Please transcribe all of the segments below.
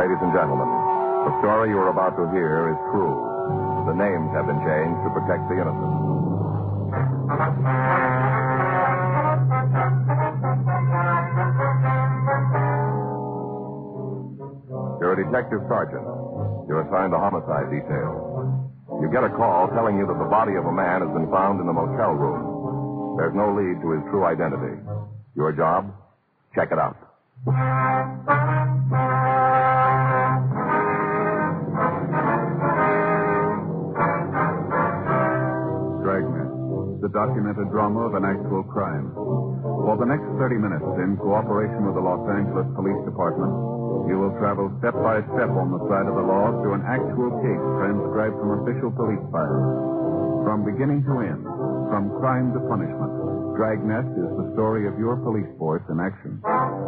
ladies and gentlemen. The story you are about to hear is true. The names have been changed to protect the innocent. You're a detective sergeant. You're assigned the homicide detail. You get a call telling you that the body of a man has been found in the motel room. There's no lead to his true identity. Your job? Check it out. Dragnet, the documented drama of an actual crime. For the next 30 minutes, in cooperation with the Los Angeles Police Department, you will travel step by step on the side of the law through an actual case transcribed from official police files. From beginning to end, from crime to punishment, Dragnet is the story of your police force in action.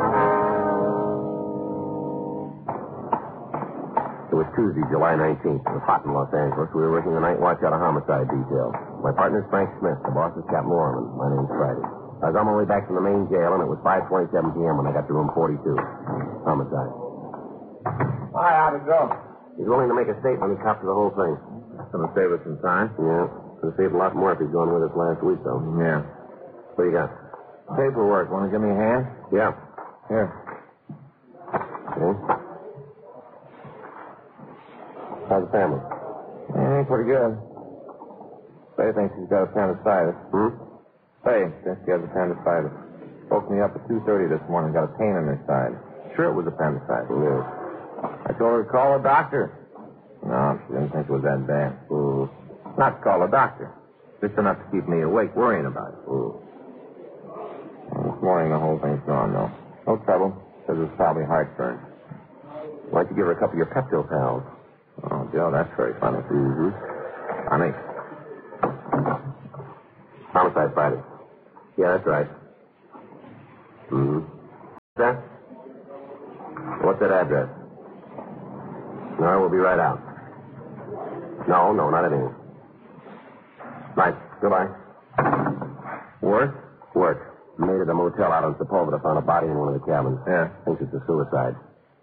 It was Tuesday, July 19th. It was hot in Los Angeles. We were working the night watch out of homicide detail. My partner's Frank Smith. The boss is Captain Lorman. My name's Friday. I was on my way back from the main jail, and it was 5:27 p.m. when I got to room 42. Homicide. Hi, how'd it go? He's willing to make a statement and cop to the whole thing. That's going to save us some time. Yeah. Could have saved a lot more if he'd gone with us last week, though. Yeah. What do you got? Paperwork. Want to give me a hand? Yeah. Here. Okay. How's the family? Yeah, pretty good. Faye thinks he's got appendicitis. Faye thinks he has appendicitis. Woke me up at 2:30 this morning. Got a pain in her side. Sure it was appendicitis. Yeah. I told her to call a doctor. No, she didn't think it was that bad. Not to call a doctor. Just enough to keep me awake worrying about it. Well, this morning the whole thing's gone, though. No trouble. Says it's probably heartburn. Why don't you give her a couple of your Pepto pals? Oh, Joe, that's very funny. Funny. Homicide Friday. Yeah, that's right. That? What's that address? No, we'll be right out. No, not anything. Right. Goodbye. Work? Work. Made at a motel out on Sepulveda. Found a body in one of the cabins. Yeah. Thinks it's a suicide.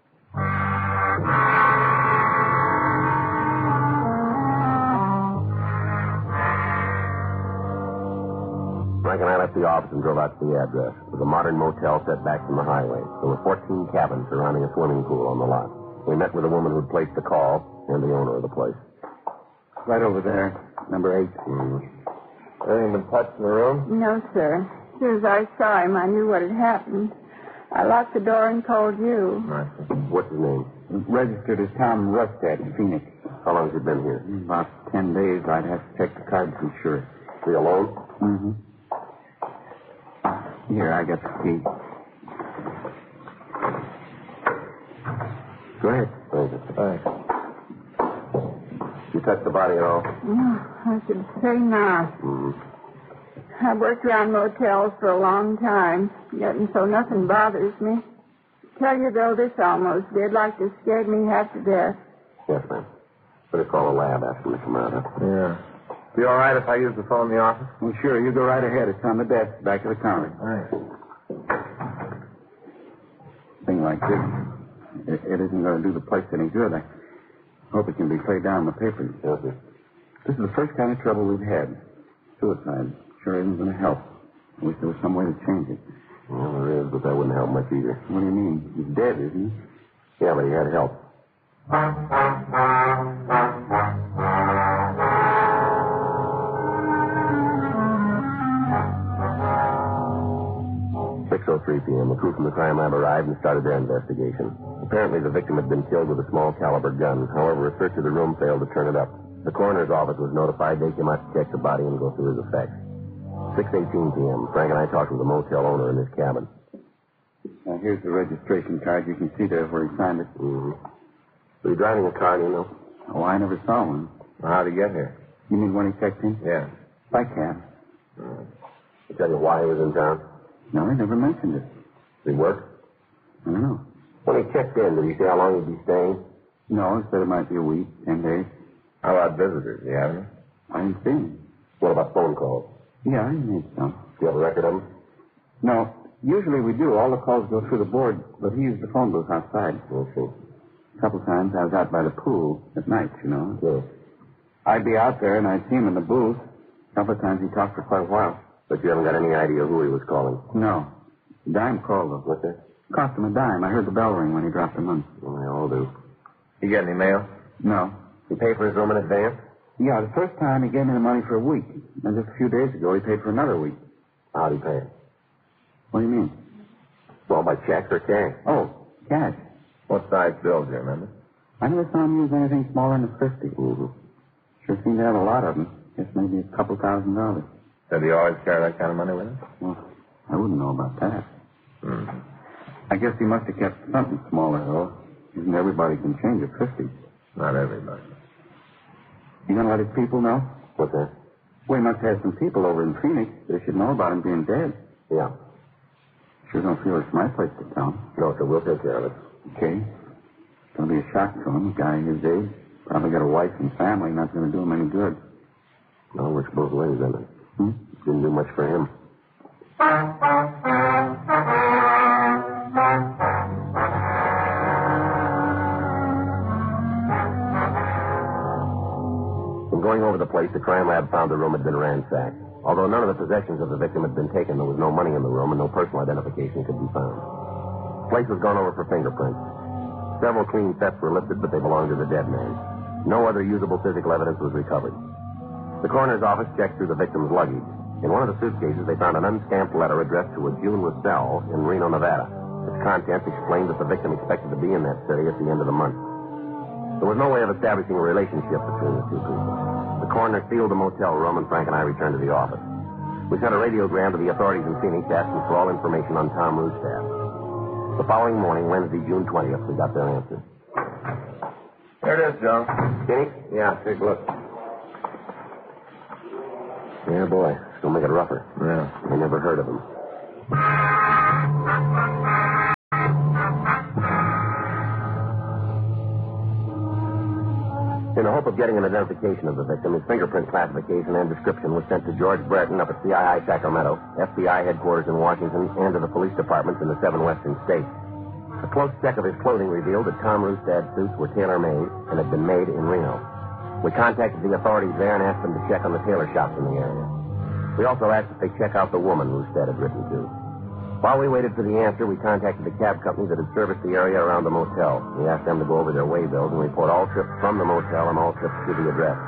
Frank and I left the office and drove out to the address. It was a modern motel set back from the highway. There were 14 cabins surrounding a swimming pool on the lot. We met with the woman who'd placed the call and the owner of the place. Right over there, number 8. Anything been touched in the room? No, sir. As soon as I saw him, I knew what had happened. I locked the door and called you. Right. What's his name? Registered as Tom Rustad in Phoenix. How long has he been here? About 10 days. I'd have to check the card to be sure. Is he alone? Mm-hmm. Here, I got the key. Go ahead. Thanks. You touched the body at all? Oh, I should say not. I've worked around motels for a long time, yet and so nothing bothers me. Tell you, though, this almost did, like to scared me half to death. Yes, ma'am. Better call a lab after we come out, huh? Yeah. Be all right if I use the phone in the office? Well, sure. You go right ahead. It's on the desk, back of the counter. All right. Thing like this, it isn't going to do the place any good. I hope it can be played down in the papers. Yes, sir. This is the first kind of trouble we've had. Suicide sure isn't going to help. I wish there was some way to change it. Well, there is, but that wouldn't help much either. What do you mean? He's dead, isn't he? Yeah, but he had help. 6:03 p.m. The crew from the crime lab arrived and started their investigation. Apparently, the victim had been killed with a small caliber gun. However, a search of the room failed to turn it up. The coroner's office was notified. They came out to check the body and go through his effects. 6:18 p.m. Frank and I talked with the motel owner in his cabin. Now, here's the registration card. You can see there where he signed it. Were you driving a car, do you know? Oh, I never saw one. Well, how'd he get here? You mean when he checked in? Yeah. By cab. He tell you why he was in town? No, he never mentioned it. Did he work? I don't know. When he checked in, did he say how long he'd be staying? No, he said it might be a week, 10 days. How about visitors? Do you have any? I didn't see him. What about phone calls? Yeah, he made some. Do you have a record of them? No, usually we do. All the calls go through the board, but he used the phone booth outside. We'll see. A couple times I was out by the pool at night, you know. Yeah. I'd be out there, and I'd see him in the booth. A couple of times he talked for quite a while. But you haven't got any idea who he was calling? No. Dime called, though. What's that? Cost him a dime. I heard the bell ring when he dropped the money. Well, they all do. You get any mail? No. He paid for his room in advance? Yeah, the first time he gave me the money for a week. And just a few days ago, he paid for another week. How'd he pay it? What do you mean? Well, by check or cash? Oh, cash. What size bill do you remember? I never saw him use anything smaller than a 50. Mm-hmm. Sure seemed to have a lot of them. Guess maybe a couple $1,000. Did he always carry that kind of money with him? Well, I wouldn't know about that. Hmm. I guess he must have kept something smaller, though. Isn't everybody can change a 50? Not everybody. You gonna let his people know? What's that? Well, he must have some people over in Phoenix. They should know about him being dead. Yeah. Sure don't feel it's my place to tell him. No, sir, we'll take care of it. Okay. It's gonna be a shock to him. A guy his age. Probably got a wife and family. Not gonna do him any good. No, it works both ways, doesn't it? Hmm? Didn't do much for him. In going over the place, the crime lab found the room had been ransacked. Although none of the possessions of the victim had been taken, there was no money in the room and no personal identification could be found. The place was gone over for fingerprints. Several clean sets were lifted, but they belonged to the dead man. No other usable physical evidence was recovered. The coroner's office checked through the victim's luggage. In one of the suitcases, they found an unstamped letter addressed to a June Russell in Reno, Nevada. Its contents explained that the victim expected to be in that city at the end of the month. There was no way of establishing a relationship between the two people. The coroner sealed the motel room, and Frank and I returned to the office. We sent a radiogram to the authorities in Phoenix asking for all information on Tom Rustad. The following morning, Wednesday, June 20th, we got their answer. There it is, John. Phoenix? Yeah, take a look. Yeah, boy. It's going to make it rougher. Yeah. I never heard of him. In the hope of getting an identification of the victim, his fingerprint classification and description was sent to George Brereton up at CII Sacramento, FBI headquarters in Washington, and to the police departments in the 7 western states. A close check of his clothing revealed that Tom Rustad's suits were tailor-made and had been made in Reno. We contacted the authorities there and asked them to check on the tailor shops in the area. We also asked if they check out the woman Rustad had written to. While we waited for the answer, we contacted the cab company that had serviced the area around the motel. We asked them to go over their way bills and report all trips from the motel and all trips to the address.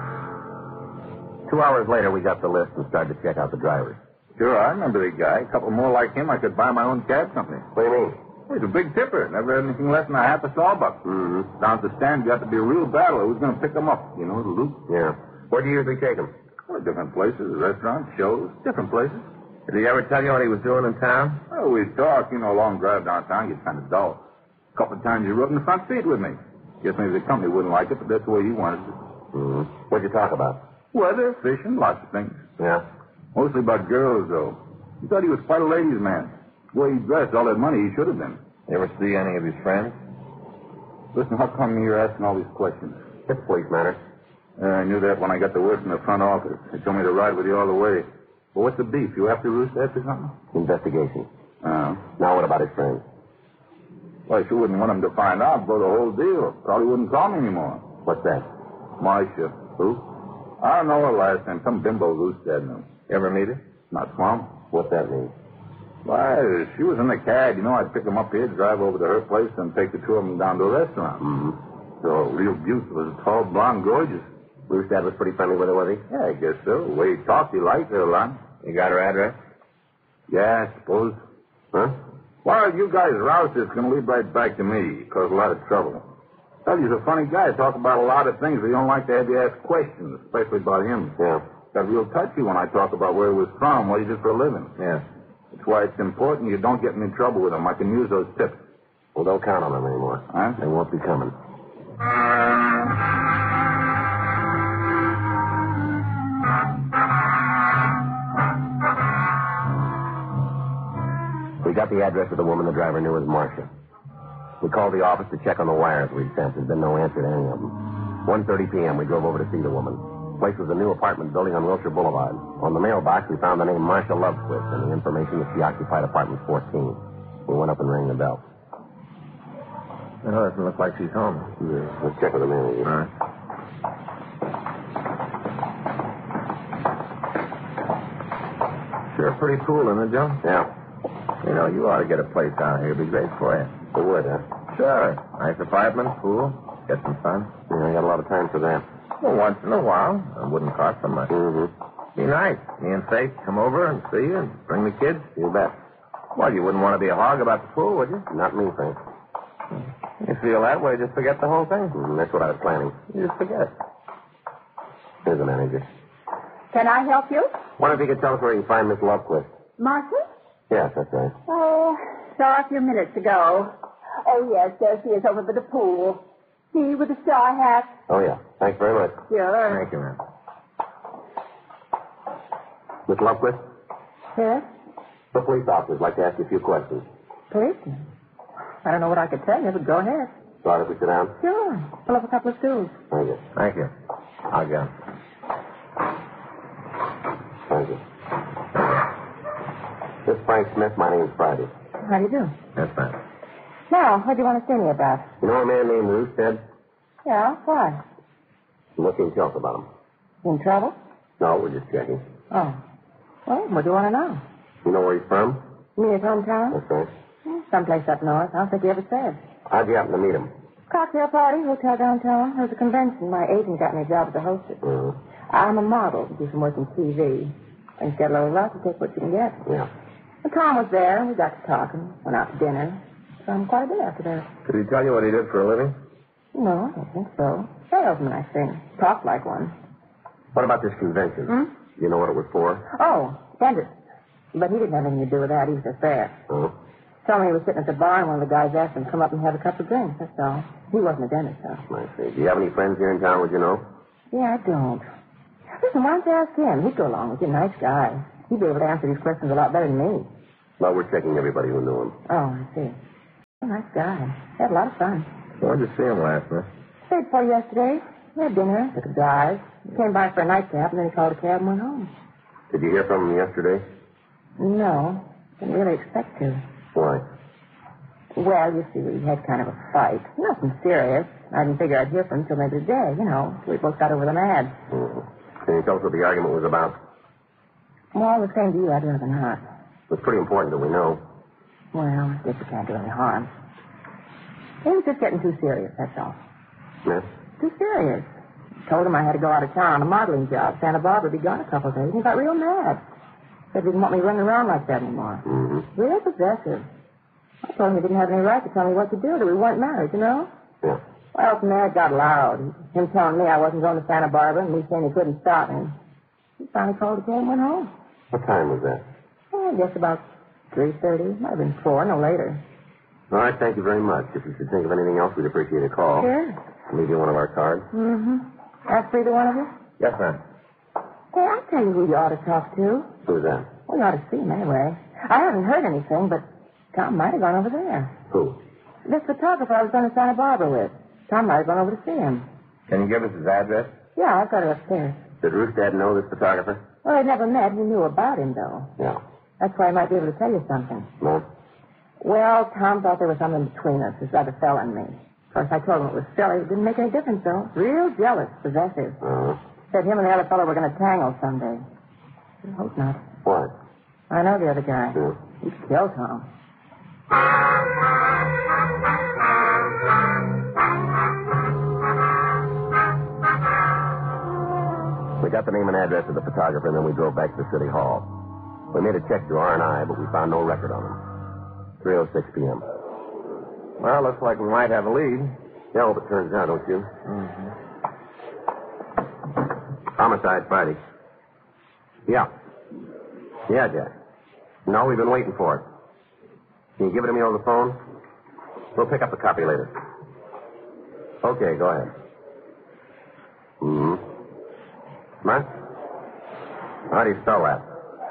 2 hours later, we got the list and started to check out the drivers. Sure, I remember the guy. A couple more like him, I could buy my own cab company. What do you mean? Well, he's a big tipper. Never had anything less than a half a sawbuck. Mm-hmm. Down at the stand, got to be a real battle. Who's going to pick him up? You know, the loop. Yeah. Where do you usually take him? Well, different places, restaurants, shows, different places. Did he ever tell you what he was doing in town? Oh, we'd talk. You know, a long drive downtown gets kind of dull. A couple of times he rode in the front seat with me. Guess maybe the company wouldn't like it, but that's the way he wanted it. Mm-hmm. What'd you talk about? Weather, fishing, lots of things. Yeah. Mostly about girls, though. He thought he was quite a ladies' man. The way he dressed, all that money he should have been. You ever see any of his friends? Listen, how come you're asking all these questions? It's police matter. I knew that when I got the word from the front office. They told me to ride with you all the way. Well, what's the beef? You after Rustad or something? Investigation. Oh. Now what about his friends? Well, I sure wouldn't want him to find out, blow the whole deal. Probably wouldn't call me anymore. What's that? Marcia. Who? I don't know her last name. Some bimbo Rustad knew. You ever meet her? Not Swamp. What's that mean? Why, she was in the cab. You know, I'd pick them up here, drive over to her place, and take the two of them down to a restaurant. Mm-hmm. So, real beautiful. Tall, blonde, gorgeous. Rustad was pretty friendly with her, was he? Yeah, I guess so. The way he talked, he liked her a lot. You got her address? Yeah, I suppose. Huh? Well, you guys rouse this going to lead right back to me. Cause a lot of trouble. Tell you, he's a funny guy. Talk about a lot of things, but you don't like to have you ask questions, especially about him. Yeah. Got real touchy when I talk about where he was from, what he did for a living. Yeah. That's why it's important you don't get in trouble with him. I can use those tips. Well, don't count on them anymore. Huh? They won't be coming. We got the address of the woman the driver knew as Marcia. We called the office to check on the wires we'd sent. There'd been no answer to any of them. 1:30 p.m., we drove over to see the woman. The place was a new apartment building on Wilshire Boulevard. On the mailbox, we found the name Marcia Loveswitz and the information that she occupied apartment 14. We went up and rang the bell. It doesn't look like she's home. Yeah. Let's check with the manager. All right. Sure pretty cool, isn't it, Joe? Yeah. You know, you ought to get a place out here. It'd be great for you. It would, huh? Sure. Nice apartment, pool, get some sun. Yeah, I got a lot of time for that. Well, once in a while. It wouldn't cost so much. Mm-hmm. Be nice. Me and Faith come over and see you and bring the kids. You bet. Well, you wouldn't want to be a hog about the pool, would you? Not me, Frank. You feel that way, just forget the whole thing. That's what I was planning. You just forget. Here's the manager. Can I help you? Wonder if you could tell us where you can find Miss Lovequist. Martha? Yes, that's right. Oh, saw her a few minutes ago. Oh, yes, there she is over by the pool. See, with the straw hat. Oh, yeah. Thanks very much. Sure. Thank you, ma'am. Miss Lovequist, Yes? the police officer'd like to ask you a few questions. Policeman? I don't know what I could tell you, but go ahead. Sorry if we sit down. Sure. Pull up a couple of stools. Thank you. Thank you. I'll go. Thank you. This is Frank Smith. My name's Friday. How do you do? That's fine. Now, what do you want to see me about? You know a man named Roostead? Yeah, why? What can you tell us about him? In trouble? No, we're just checking. Oh. Well, what do you want to know? You know where he's from? You mean his hometown? That's right. Someplace up north. I don't think he ever said. How'd you happen to meet him? Cocktail party, hotel downtown. There was a convention. My agent got me a job as a hostess. Mm-hmm. I'm a model. Do some work in TV. And get a little luck to take what you can get. Yeah. And Tom was there. We got to talking. Went out to dinner. Quite a bit after that. Could he tell you what he did for a living? No, I don't think so. Salesman, I think. Talked like one. What about this convention? You know what it was for? Oh, dentist. But he didn't have anything to do with that. He was just there. Oh. Told me he was sitting at the bar, and one of the guys asked him to come up and have a couple of drinks. That's all. He wasn't a dentist, though. I see. Do you have any friends here in town, would you know? Yeah, I don't. Listen, why don't you ask him? He'd go along with you. Nice guy. He'd be able to answer these questions a lot better than me. Well, we're checking everybody who knew him. Oh, I see. Nice guy. Had a lot of fun. Where'd you see him last, miss? Stayed for yesterday. We had dinner. Took a drive. He came by for a nightcap, and then he called a cab and went home. Did you hear from him yesterday? No. Didn't really expect to. Why? Well, you see, we had kind of a fight. Nothing serious. I didn't figure I'd hear from him till maybe today, you know. We both got over the mad. Mm-hmm. Can you tell us what the argument was about? Well, the same to you, I'd rather not. It was pretty important that we know. Well, I guess it can't do any harm. He was just getting too serious, that's all. Yes? Too serious. Told him I had to go out of town on a modeling job. Santa Barbara be gone a couple of days. He got real mad. Said he didn't want me running around like that anymore. Mm-hmm. Real possessive. I told him he didn't have any right to tell me what to do, that we weren't married, you know? Yeah. Well, from there it got loud. Him telling me I wasn't going to Santa Barbara and me saying he couldn't stop me. He finally called the cab and went home. What time was that? Oh, I guess about 3:30. Might have been 4, no later. All right, thank you very much. If you should think of anything else, we'd appreciate a call. Sure. I'll leave you one of our cards. Mm-hmm. Ask for either one of you? Yes, ma'am. Hey, I'll tell you who you ought to talk to. Who's that? Well, you ought to see him anyway. I haven't heard anything, but Tom might have gone over there. Who? This photographer I was going to Santa Barbara with. Tom might have gone over to see him. Can you give us his address? Yeah, I've got it upstairs. Did Roostead know this photographer? Well, they'd never met. He knew about him, though. Yeah. That's why he might be able to tell you something. No? Well, Tom thought there was something between us, this other fella and me. Of course, I told him it was silly. It didn't make any difference, though. Real jealous, possessive. Uh-huh. Said him and the other fellow were going to tangle someday. I hope not. What? I know the other guy. Yeah. He'd kill Tom. We got the name and address of the photographer, and then we drove back to City Hall. We made a check through R&I, but we found no record on him. 3:06 p.m. Well, looks like we might have a lead. Yeah, well, it turns out, don't you? Mm-hmm. Homicide, Friday. Yeah. Yeah, Jack. No, we've been waiting for it. Can you give it to me over the phone? We'll pick up a copy later. Okay, go ahead. Mm-hmm. What? How do you spell that?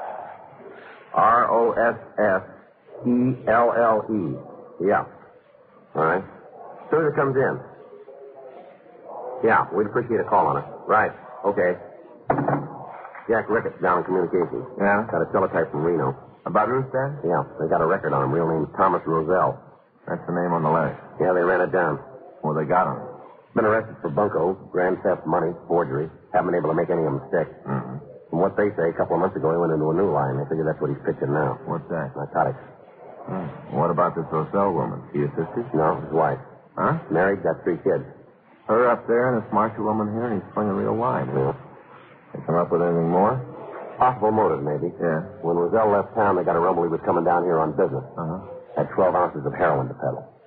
Rossfelle. Yeah. All right. As soon as it comes in. Yeah, we'd appreciate a call on it. Right. Okay. Jack Ricketts down in communications. Yeah? Got a teletype from Reno. About Roostead? Yeah, they got a record on him. Real name Thomas Roselle. That's the name on the letter. Yeah, they ran it down. Well, they got him. Been arrested for bunco, grand theft, money, forgery. Haven't been able to make any of them stick. Mm-hmm. From what they say, a couple of months ago, he went into a new line. They figure that's what he's pitching now. What's that? Narcotics. What about this Roselle woman? She your sister? No, his wife. Huh? Married, got 3 kids. Her up there and this Marshall woman here, and he's swinging real wide. Yeah. They come up with anything more? Possible motive, maybe. Yeah. When Roselle left town, they got a rumble he was coming down here on business. Uh-huh. Had 12 ounces of heroin to peddle.